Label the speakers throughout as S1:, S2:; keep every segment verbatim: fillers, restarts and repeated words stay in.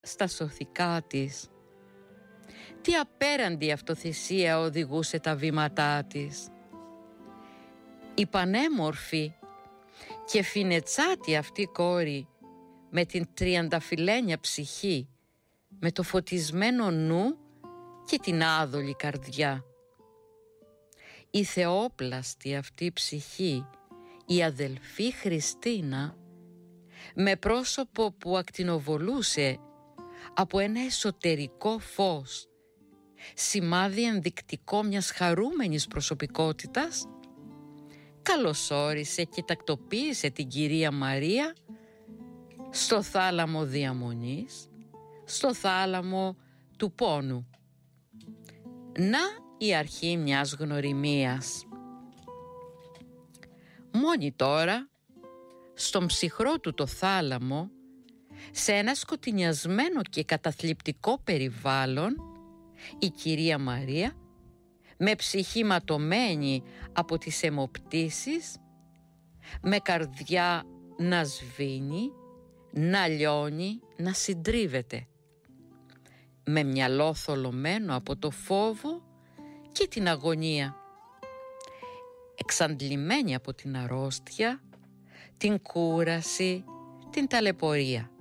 S1: στα σωθικά της. Τι απέραντη αυτοθυσία οδηγούσε τα βήματά της. Η πανέμορφη και φινετσάτη αυτή κόρη με την τριανταφυλένια ψυχή, με το φωτισμένο νου και την άδολη καρδιά. Η θεόπλαστη αυτή ψυχή, η αδελφή Χριστίνα, με πρόσωπο που ακτινοβολούσε από ένα εσωτερικό φως, σημάδι ενδεικτικό μιας χαρούμενης προσωπικότητας, καλωσόρισε και τακτοποίησε την Κυρία Μαρία στο θάλαμο διαμονής, στο θάλαμο του πόνου. Να η αρχή μιας γνωριμίας. Μόνη τώρα, στον ψυχρό του το θάλαμο, σε ένα σκοτεινιασμένο και καταθλιπτικό περιβάλλον, η Κυρία Μαρία, με ψυχή ματωμένη από τις αιμοπτήσεις, με καρδιά να σβήνει, να λιώνει, να συντρίβεται, με μυαλό θολωμένο από το φόβο και την αγωνία, εξαντλημένη από την αρρώστια, την κούραση, την ταλαιπωρία.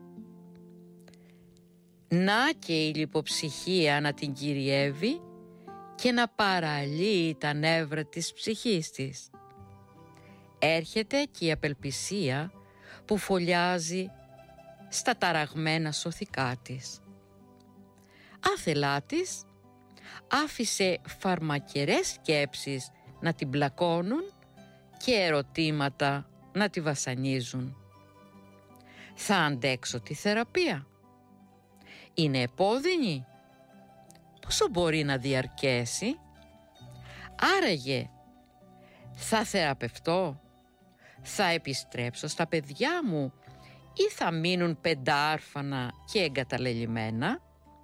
S1: Να και η λιποψυχία να την κυριεύει και να παραλύει τα νεύρα της ψυχής της. Έρχεται και η απελπισία που φωλιάζει στα ταραγμένα σωθικά της. Άθελά της άφησε φαρμακερές σκέψεις να την πλακώνουν και ερωτήματα να τη βασανίζουν. Θα αντέξω τη θεραπεία? Είναι επώδυνη? Πόσο μπορεί να διαρκέσει? Άραγε θα θεραπευτώ? Θα επιστρέψω στα παιδιά μου ή θα μείνουν πεντάρφανα και εγκαταλελειμμένα?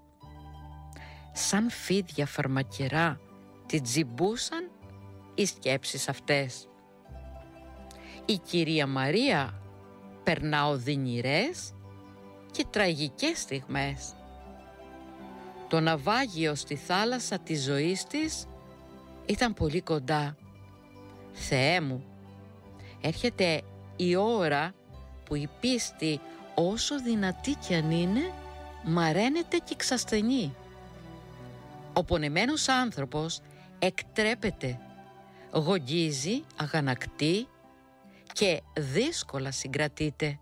S1: Σαν φίδια φαρμακερά τη τζιμπούσαν οι σκέψεις αυτές. Η Κυρία Μαρία περνά οδυνηρές και τραγικές στιγμές. Το ναυάγιο στη θάλασσα της ζωής της ήταν πολύ κοντά. Θεέ μου, έρχεται η ώρα που η πίστη, όσο δυνατή κι αν είναι, μαραίνεται και ξασθενεί. Ο πονεμένος άνθρωπος εκτρέπεται, γογγίζει, αγανακτεί και δύσκολα συγκρατείται.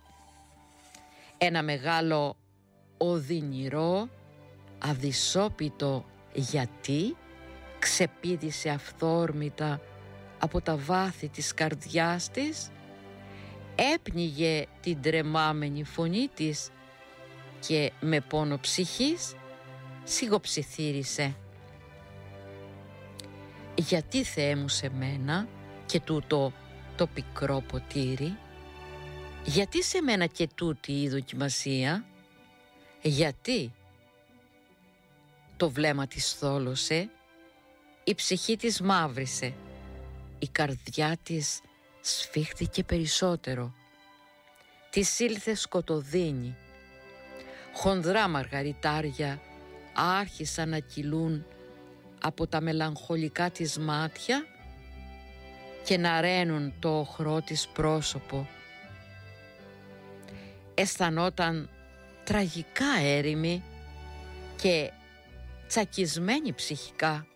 S1: Ένα μεγάλο οδυνηρό, αδυσόπιτο γιατί ξεπήδησε αυθόρμητα από τα βάθη της καρδιάς της, έπνιγε την τρεμάμενη φωνή της και με πόνο ψυχής σιγοψιθύρισε. Γιατί, Θεέ μου, σε μένα και τούτο το πικρό ποτήρι? Γιατί σε μένα και τούτη η δοκιμασία? Γιατί? Το βλέμμα της θόλωσε, η ψυχή της μαύρισε, η καρδιά της σφίχθηκε περισσότερο, της ήλθε σκοτωδίνη. Χονδρά μαργαριτάρια άρχισαν να κυλούν από τα μελαγχολικά της μάτια και να ραίνουν το οχρό της πρόσωπο. Αισθανόταν τραγικά έρημη και τσακισμένη ψυχικά.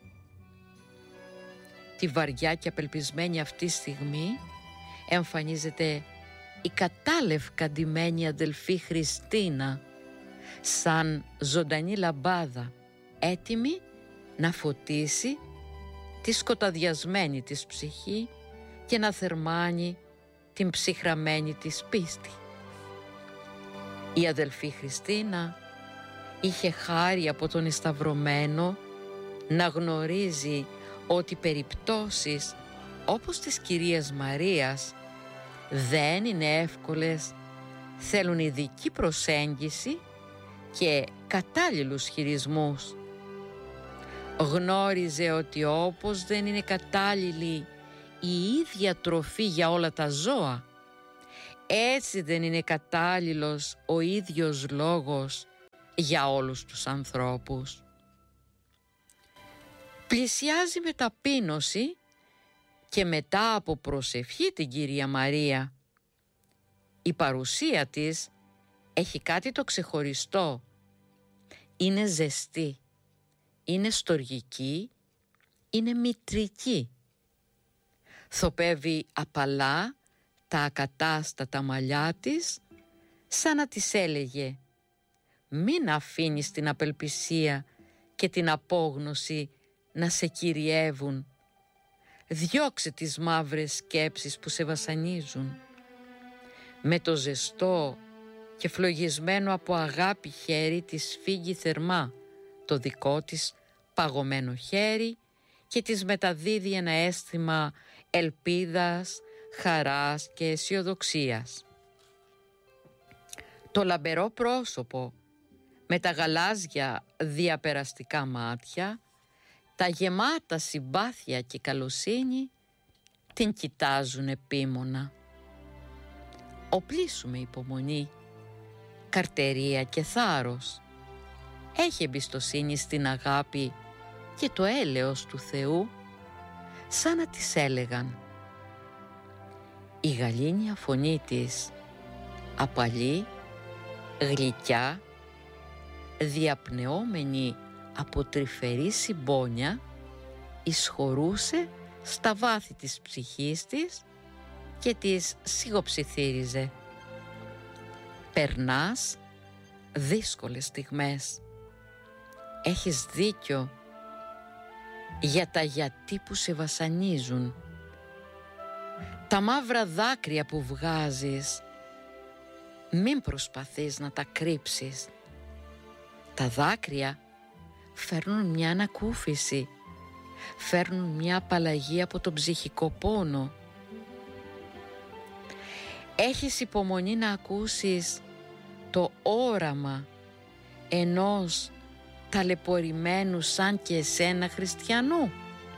S1: Τη βαριά και απελπισμένη αυτή στιγμή εμφανίζεται η κατάλευκα ντυμένη αδελφή Χριστίνα, σαν ζωντανή λαμπάδα, έτοιμη να φωτίσει τη σκοταδιασμένη της ψυχή και να θερμάνει την ψυχραμένη της πίστη. Η αδελφή Χριστίνα είχε χάρη από τον εσταυρωμένο να γνωρίζει ότι περιπτώσεις όπως της Κυρίας Μαρίας δεν είναι εύκολες, θέλουν ειδική προσέγγιση και κατάλληλους χειρισμούς. Γνώριζε ότι όπως δεν είναι κατάλληλη η ίδια τροφή για όλα τα ζώα, έτσι δεν είναι κατάλληλος ο ίδιος λόγος για όλους τους ανθρώπους. Πλησιάζει με ταπείνωση και μετά από προσευχή την Κυρία Μαρία. Η παρουσία της έχει κάτι το ξεχωριστό. Είναι ζεστή, είναι στοργική, είναι μητρική. Θοπεύει απαλά τα ακατάστατα μαλλιά της, σαν να της έλεγε «Μην αφήνεις την απελπισία και την απόγνωση να σε κυριεύουν. Διώξε τις μαύρες σκέψεις που σε βασανίζουν». Με το ζεστό και φλογισμένο από αγάπη χέρι της φύγει θερμά το δικό της παγωμένο χέρι και της μεταδίδει ένα αίσθημα ελπίδας, χαράς και αισιοδοξίας. Το λαμπερό πρόσωπο με τα γαλάζια διαπεραστικά μάτια, τα γεμάτα συμπάθεια και καλοσύνη την κοιτάζουν επίμονα. Οπλίσουμε υπομονή, καρτερία και θάρρος. Έχει εμπιστοσύνη στην αγάπη και το έλεος του Θεού, σαν να της έλεγαν. Η γαλήνια φωνή της, απαλή, γλυκιά, διαπνεόμενη από τρυφερή συμπόνια, εισχωρούσε στα βάθη της ψυχής της και της σιγοψιθύριζε. Περνάς δύσκολες στιγμές. Έχεις δίκιο για τα γιατί που σε βασανίζουν. Τα μαύρα δάκρυα που βγάζεις, μην προσπαθείς να τα κρύψεις. Τα δάκρυα φέρνουν μια ανακούφιση, φέρνουν μια απαλλαγή από τον ψυχικό πόνο. Έχεις υπομονή να ακούσεις το όραμα ενός ταλαιπωρημένου σαν και εσένα χριστιανού.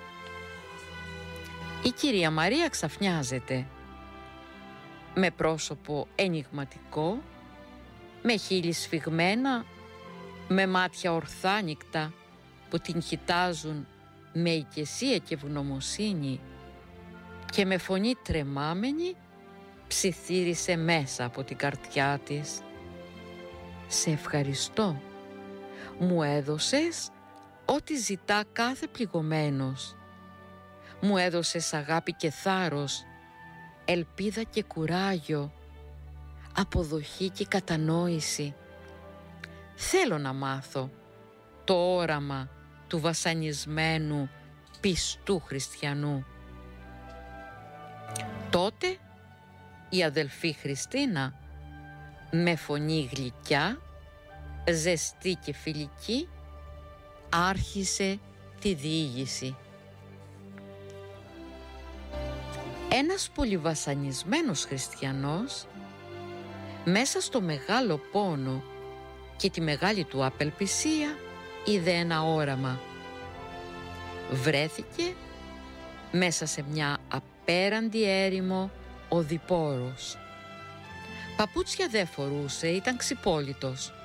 S1: Η Κυρία Μαρία ξαφνιάζεται. Με πρόσωπο ενιγματικό, με χείλη σφιγμένα, με μάτια ορθάνικτα που την κοιτάζουν με οικεσία και ευγνωμοσύνη και με φωνή τρεμάμενη ψιθύρισε μέσα από την καρδιά της. «Σε ευχαριστώ. Μου έδωσες ό,τι ζητά κάθε πληγωμένος. Μου έδωσες αγάπη και θάρρος, ελπίδα και κουράγιο, αποδοχή και κατανόηση. Θέλω να μάθω το όραμα του βασανισμένου πιστού χριστιανού». Τότε η αδελφή Χριστίνα με φωνή γλυκιά, ζεστή και φιλική άρχισε τη διήγηση. Ένας πολυβασανισμένος χριστιανός μέσα στο μεγάλο πόνο και τη μεγάλη του απελπισία είδε ένα όραμα. Βρέθηκε μέσα σε μια απέραντη έρημο οδηπόρος. Παπούτσια δεν φορούσε, ήταν ξυπόλυτος.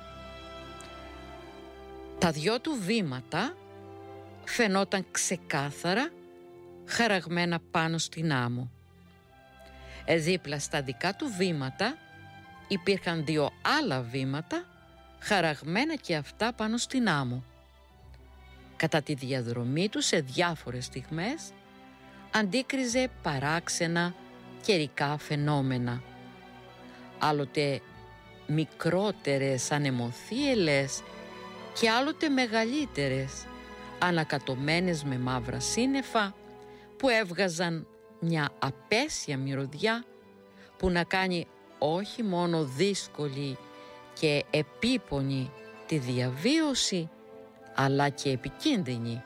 S1: Τα δυο του βήματα φαινόταν ξεκάθαρα χαραγμένα πάνω στην άμμο. Δίπλα στα δικά του βήματα υπήρχαν δύο άλλα βήματα χαραγμένα και αυτά πάνω στην άμμο. Κατά τη διαδρομή του σε διάφορες στιγμές αντίκριζε παράξενα καιρικά φαινόμενα. Άλλοτε μικρότερες ανεμοθύελες και άλλοτε μεγαλύτερες, ανακατωμένες με μαύρα σύννεφα που έβγαζαν μια απέσια μυρωδιά που να κάνει όχι μόνο δύσκολη και επίπονη τη διαβίωση, αλλά και επικίνδυνη.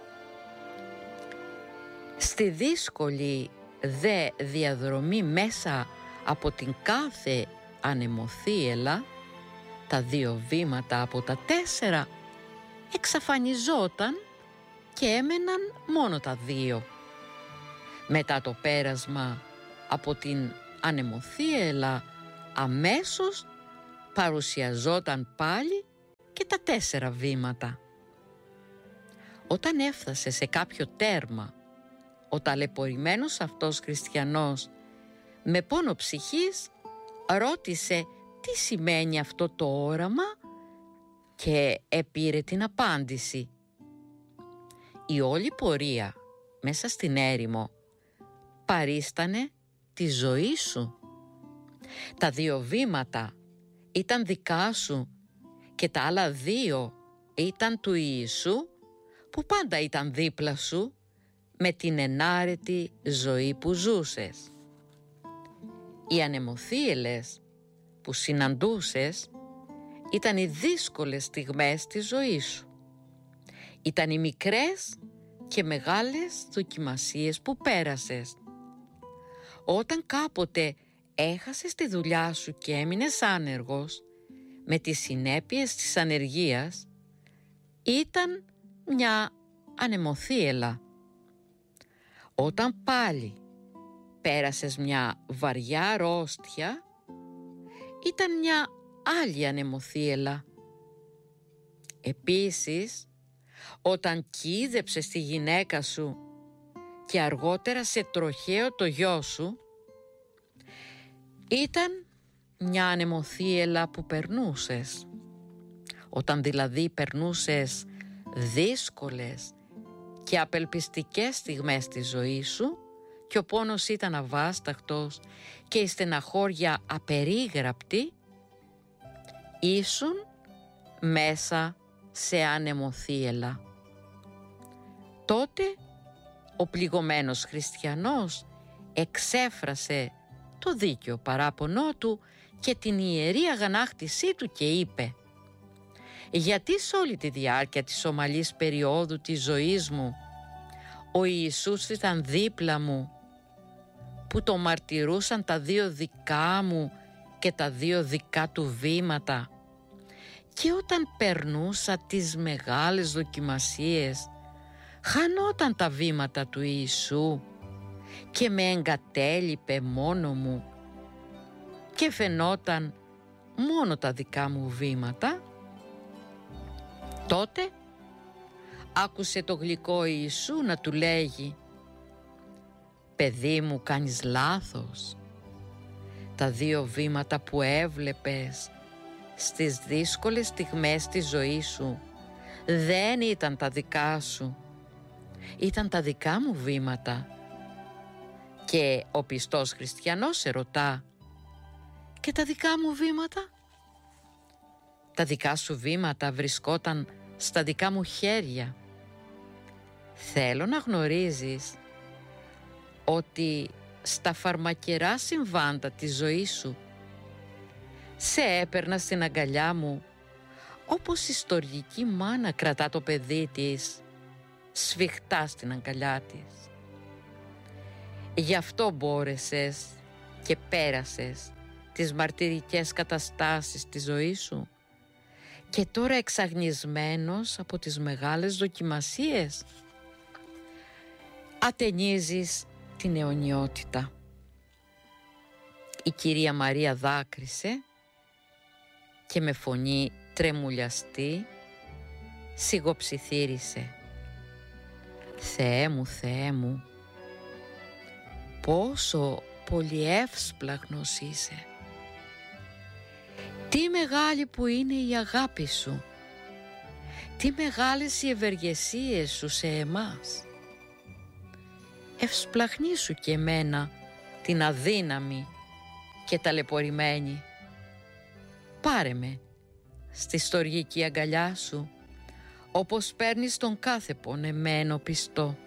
S1: Στη δύσκολη δε διαδρομή μέσα από την κάθε ανεμοθύελα, τα δύο βήματα από τα τέσσερα εξαφανιζόταν και έμεναν μόνο τα δύο. Μετά το πέρασμα από την ανεμοθύελα αμέσως παρουσιαζόταν πάλι και τα τέσσερα βήματα. Όταν έφτασε σε κάποιο τέρμα, ο ταλαιπωρημένος αυτός χριστιανός με πόνο ψυχής ρώτησε τι σημαίνει αυτό το όραμα και επήρε την απάντηση. Η όλη πορεία μέσα στην έρημο παρίστανε τη ζωή σου. Τα δύο βήματα ήταν δικά σου και τα άλλα δύο ήταν του Ιησού που πάντα ήταν δίπλα σου με την ενάρετη ζωή που ζούσες. Οι ανεμοθύελες που συναντούσες ήταν οι δύσκολες στιγμές της ζωής σου. Ήταν οι μικρές και μεγάλες δοκιμασίες που πέρασες. Όταν κάποτε έχασες τη δουλειά σου και έμεινες άνεργος με τις συνέπειες της ανεργίας, ήταν μια ανεμοθύελα. Όταν πάλι πέρασες μια βαριά αρρώστια, ήταν μια άλλη ανεμοθύελα. Επίσης, όταν κοίδεψες τη γυναίκα σου και αργότερα σε τροχαίο το γιο σου, ήταν μια ανεμοθύελα που περνούσες. Όταν δηλαδή περνούσες δύσκολες και απελπιστικές στιγμές της ζωής σου και ο πόνος ήταν αβάσταχτος και η στεναχώρια απερίγραπτη, ήσουν μέσα σε ανεμοθύελα. Τότε ο πληγωμένος χριστιανός εξέφρασε το δίκαιο παράπονό του και την ιερή αγανάκτησή του και είπε: «Γιατί σε όλη τη διάρκεια της ομαλής περίοδου της ζωής μου ο Ιησούς ήταν δίπλα μου, που το μαρτυρούσαν τα δύο δικά μου και τα δύο δικά του βήματα, και όταν περνούσα τις μεγάλες δοκιμασίες χανόταν τα βήματα του Ιησού και με εγκατέλειπε μόνο μου και φαινόταν μόνο τα δικά μου βήματα». Τότε άκουσε το γλυκό Ιησού να του λέγει: «Παιδί μου, κάνεις λάθος. Τα δύο βήματα που έβλεπες στις δύσκολες στιγμές της ζωής σου δεν ήταν τα δικά σου, ήταν τα δικά μου βήματα». Και ο πιστός χριστιανός σε ρωτά: «Και τα δικά μου βήματα?» «Τα δικά σου βήματα βρισκόταν στα δικά μου χέρια. Θέλω να γνωρίζεις ότι στα φαρμακερά συμβάντα της ζωής σου σε έπαιρνα στην αγκαλιά μου όπως η στοργική μάνα κρατά το παιδί της σφιχτά στην αγκαλιά της. Γι' αυτό μπόρεσες και πέρασες τις μαρτυρικές καταστάσεις της ζωής σου και τώρα εξαγνισμένος από τις μεγάλες δοκιμασίες ατενίζεις την αιωνιότητα». Η Κυρία Μαρία δάκρυσε και με φωνή τρεμουλιαστή σιγοψιθύρισε: «Θεέ μου, Θεέ μου, πόσο πολυεύσπλαχνος είσαι! Τι μεγάλη που είναι η αγάπη σου! Τι μεγάλες οι ευεργεσίες σου σε εμάς! Ευσπλαχνίσου και εμένα την αδύναμη και ταλαιπωρημένη. Πάρε με στη στοργική αγκαλιά σου, όπως παίρνεις τον κάθε πονεμένο πιστό.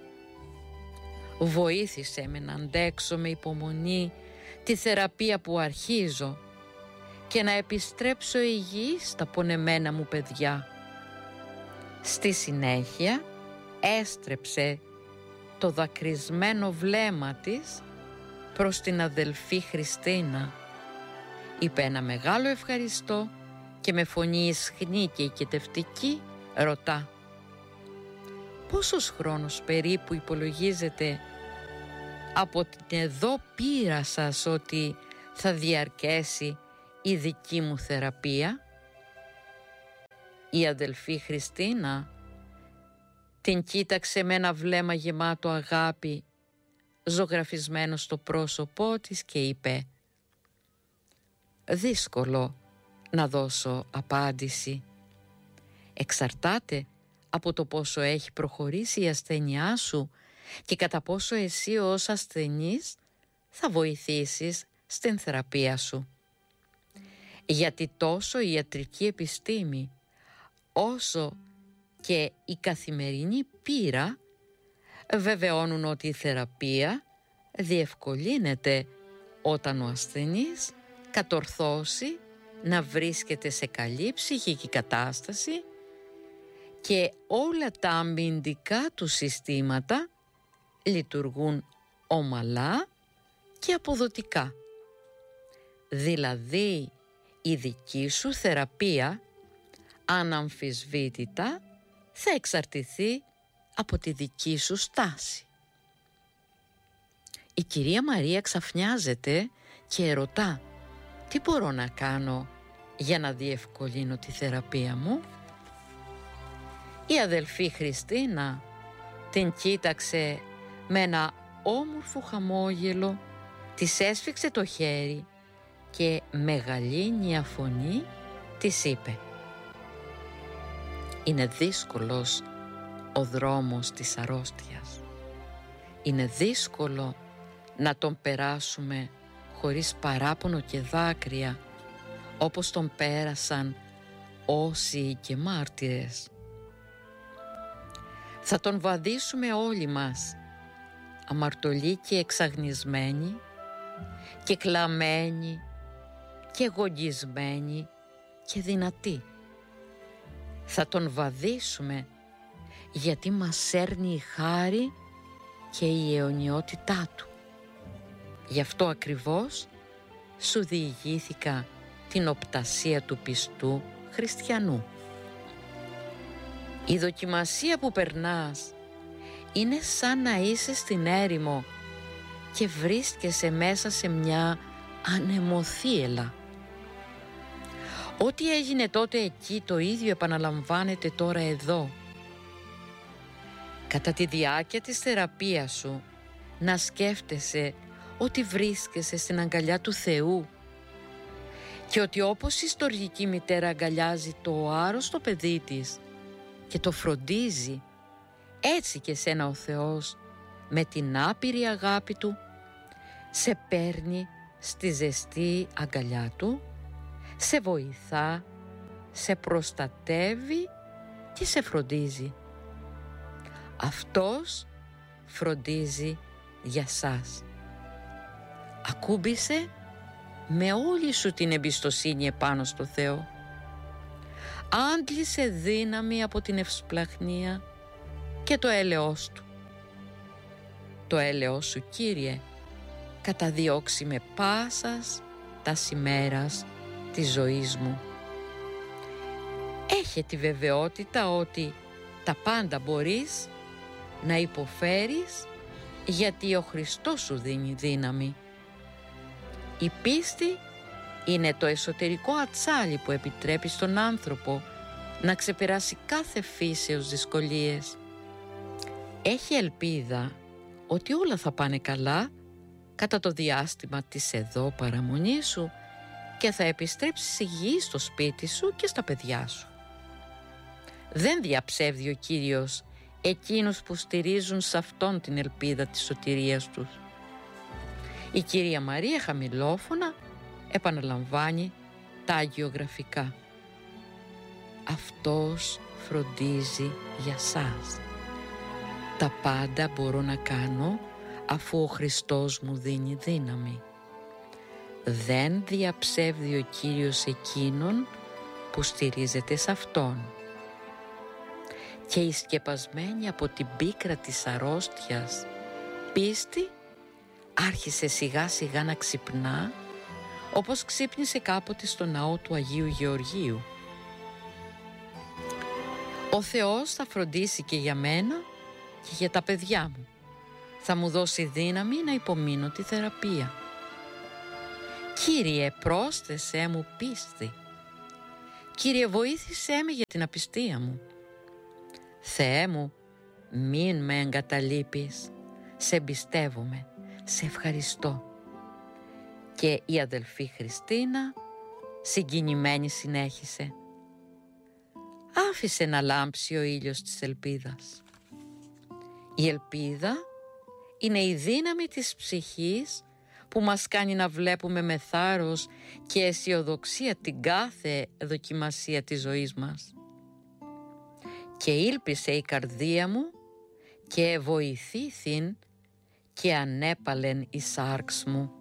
S1: Βοήθησέ με να αντέξω με υπομονή τη θεραπεία που αρχίζω και να επιστρέψω υγιή στα πονεμένα μου παιδιά». Στη συνέχεια έστρεψε το δακρυσμένο βλέμμα της προς την αδελφή Χριστίνα, είπε ένα μεγάλο ευχαριστώ και με φωνή ισχνή και οικετευτική ρωτά: «Πόσος χρόνος περίπου υπολογίζεται από την εδώ πείρα σας ότι θα διαρκέσει η δική μου θεραπεία?» Η αδελφή Χριστίνα την κοίταξε με ένα βλέμμα γεμάτο αγάπη ζωγραφισμένο στο πρόσωπό της και είπε: «Δύσκολο να δώσω απάντηση. Εξαρτάται από το πόσο έχει προχωρήσει η ασθένειά σου και κατά πόσο εσύ ως ασθενής θα βοηθήσεις στην θεραπεία σου. Γιατί τόσο η ιατρική επιστήμη όσο και η καθημερινή πείρα βεβαιώνουν ότι η θεραπεία διευκολύνεται όταν ο ασθενής κατορθώσει να βρίσκεται σε καλή ψυχική κατάσταση και όλα τα αμυντικά του συστήματα λειτουργούν ομαλά και αποδοτικά. Δηλαδή η δική σου θεραπεία αναμφισβήτητα θα εξαρτηθεί από τη δική σου στάση». Η κυρία Μαρία ξαφνιάζεται και ρωτά: «Τι μπορώ να κάνω για να διευκολύνω τη θεραπεία μου?» Η αδελφή Χριστίνα την κοίταξε με ένα όμορφο χαμόγελο, της έσφιξε το χέρι και με γαλήνια φωνή της είπε: «Είναι δύσκολος ο δρόμος της αρρώστιας. Είναι δύσκολο να τον περάσουμε χωρίς παράπονο και δάκρυα, όπως τον πέρασαν όσοι και μάρτυρες. Θα τον βαδίσουμε όλοι μας, αμαρτωλοί και εξαγνισμένοι και κλαμμένοι και γογγισμένοι και δυνατοί. Θα τον βαδίσουμε γιατί μας σέρνει η χάρη και η αιωνιότητά του. Γι' αυτό ακριβώς σου διηγήθηκα την οπτασία του πιστού χριστιανού. Η δοκιμασία που περνάς είναι σαν να είσαι στην έρημο και βρίσκεσαι μέσα σε μια ανεμοθύελλα. Ό,τι έγινε τότε εκεί το ίδιο επαναλαμβάνεται τώρα εδώ. Κατά τη διάρκεια της θεραπείας σου να σκέφτεσαι ότι βρίσκεσαι στην αγκαλιά του Θεού και ότι όπως η στοργική μητέρα αγκαλιάζει το άρρωστο παιδί της και το φροντίζει, έτσι και σένα ο Θεός με την άπειρη αγάπη του σε παίρνει στη ζεστή αγκαλιά του, σε βοηθά, σε προστατεύει και σε φροντίζει. Αυτός φροντίζει για σας. Ακούμπησε με όλη σου την εμπιστοσύνη επάνω στο Θεό. Άντλησε δύναμη από την ευσπλαχνία και το έλεος του. Το έλεος σου, Κύριε, καταδιώξει με πάσας τα ημέρας της ζωής μου. Έχε τη βεβαιότητα ότι τα πάντα μπορείς να υποφέρεις γιατί ο Χριστός σου δίνει δύναμη. Η πίστη είναι το εσωτερικό ατσάλι που επιτρέπει στον άνθρωπο να ξεπεράσει κάθε φύσεως δυσκολίες. Έχει ελπίδα ότι όλα θα πάνε καλά κατά το διάστημα της εδώ παραμονής σου και θα επιστρέψεις υγιής στο σπίτι σου και στα παιδιά σου. Δεν διαψεύδει ο Κύριος εκείνους που στηρίζουν σε αυτόν την ελπίδα της σωτηρίας τους. Η κυρία Μαρία χαμηλόφωνα επαναλαμβάνει τα αγιογραφικά. Αυτός φροντίζει για σας. Τα πάντα μπορώ να κάνω αφού ο Χριστός μου δίνει δύναμη. Δεν διαψεύδει ο Κύριος εκείνον που στηρίζεται σε Αυτόν. Και η σκεπασμένη από την πίκρα της αρρώστιας πίστη άρχισε σιγά σιγά να ξυπνά, όπως ξύπνησε κάποτε στο ναό του Αγίου Γεωργίου. Ο Θεός θα φροντίσει και για μένα και για τα παιδιά μου. Θα μου δώσει δύναμη να υπομείνω τη θεραπεία. Κύριε, πρόσθεσέ μου πίστη. «Κύριε, βοήθησέ με για την απιστία μου». «Θεέ μου, μην με εγκαταλείπεις, σε εμπιστεύομαι, σε ευχαριστώ». Και η αδελφή Χριστίνα συγκινημένη συνέχισε: «Άφησε να λάμψει ο ήλιος της ελπίδας». Η ελπίδα είναι η δύναμη της ψυχής που μας κάνει να βλέπουμε με θάρρος και αισιοδοξία την κάθε δοκιμασία της ζωής μας. «Και ήλπισε η καρδία μου και βοηθήθην και ανέπαλεν η σάρξ μου».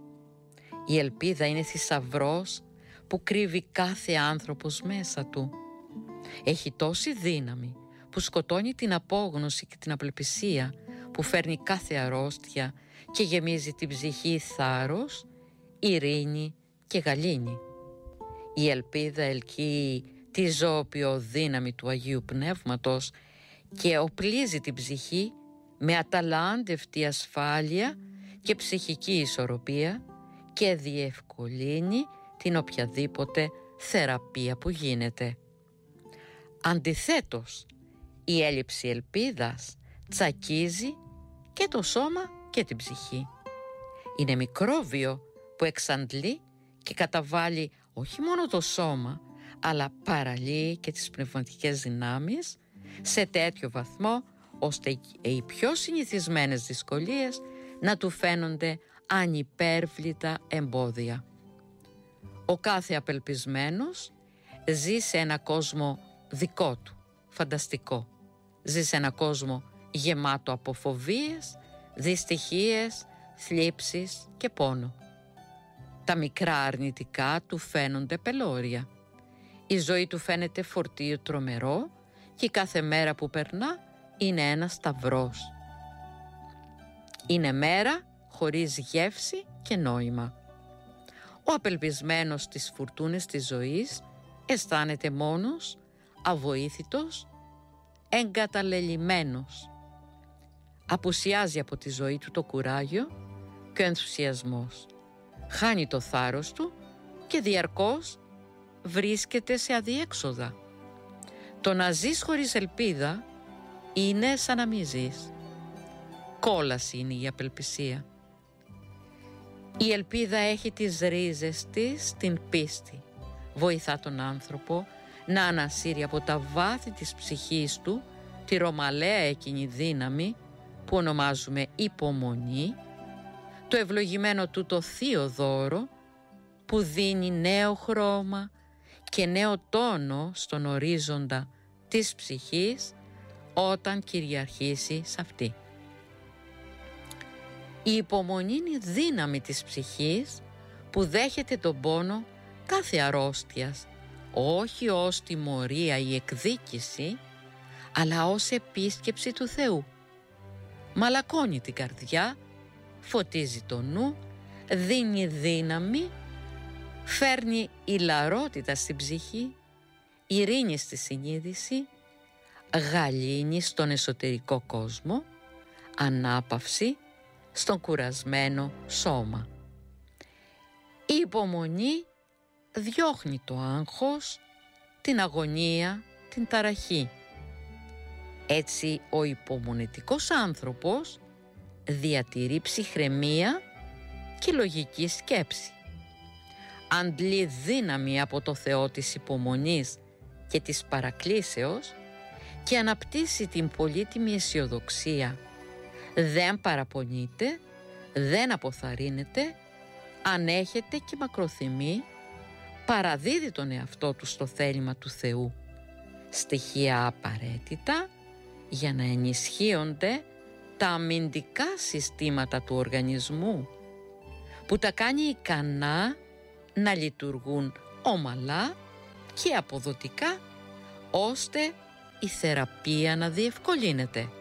S1: Η ελπίδα είναι θησαυρός που κρύβει κάθε άνθρωπος μέσα του. Έχει τόση δύναμη που σκοτώνει την απόγνωση και την απελπισία, που φέρνει κάθε αρρώστια και γεμίζει την ψυχή θάρρος, ειρήνη και γαλήνη. Η ελπίδα ελκύει τη ζώπιο δύναμη του Αγίου Πνεύματος και οπλίζει την ψυχή με αταλάντευτη ασφάλεια και ψυχική ισορροπία και διευκολύνει την οποιαδήποτε θεραπεία που γίνεται. Αντιθέτως, η έλλειψη ελπίδας τσακίζει και το σώμα και την ψυχή. Είναι μικρόβιο που εξαντλεί και καταβάλει όχι μόνο το σώμα, αλλά παραλύει και τις πνευματικές δυνάμεις σε τέτοιο βαθμό ώστε οι πιο συνηθισμένες δυσκολίες να του φαίνονται ανυπέρβλητα εμπόδια. Ο κάθε απελπισμένος ζει σε ένα κόσμο δικό του, φανταστικό. Ζει σε ένα κόσμο γεμάτο από φοβίες, δυστυχίες, θλίψεις και πόνο. Τα μικρά αρνητικά του φαίνονται πελώρια. Η ζωή του φαίνεται φορτίο τρομερό και η κάθε μέρα που περνά είναι ένας σταυρός. Είναι μέρα χωρίς γεύση και νόημα. Ο απελπισμένος στις φουρτούνες της ζωής αισθάνεται μόνος, αβοήθητος, εγκαταλελειμμένος. Απουσιάζει από τη ζωή του το κουράγιο και ο ενθουσιασμός. Χάνει το θάρρος του και διαρκώς βρίσκεται σε αδιέξοδα. Το να ζεις χωρίς ελπίδα είναι σαν να μη ζεις. Κόλαση είναι η απελπισία. Η ελπίδα έχει τις ρίζες της στην πίστη. Βοηθά τον άνθρωπο να ανασύρει από τα βάθη της ψυχής του τη ρωμαλαία εκείνη δύναμη που ονομάζουμε υπομονή, το ευλογημένο του το θείο δώρο που δίνει νέο χρώμα και νέο τόνο στον ορίζοντα της ψυχής όταν κυριαρχήσει σε αυτή. Η υπομονή είναι η δύναμη της ψυχής που δέχεται τον πόνο κάθε αρρώστιας, όχι ως τιμωρία ή εκδίκηση, αλλά ως επίσκεψη του Θεού. Μαλακώνει την καρδιά, φωτίζει το νου, δίνει δύναμη, φέρνει ηλαρότητα στην ψυχή, ειρήνη στη συνείδηση, γαλήνη στον εσωτερικό κόσμο, ανάπαυση στον κουρασμένο σώμα. Η υπομονή διώχνει το άγχος, την αγωνία, την ταραχή. Έτσι ο υπομονετικός άνθρωπος διατηρεί ψυχραιμία και λογική σκέψη. Αντλεί δύναμη από το Θεό της υπομονής και της παρακλήσεως και αναπτύσσει την πολύτιμη αισιοδοξία. Δεν παραπονείται, δεν αποθαρρύνεται, ανέχεται και μακροθυμεί, παραδίδει τον εαυτό του στο θέλημα του Θεού. Στοιχεία απαραίτητα για να ενισχύονται τα αμυντικά συστήματα του οργανισμού, που τα κάνει ικανά να λειτουργούν ομαλά και αποδοτικά, ώστε η θεραπεία να διευκολύνεται.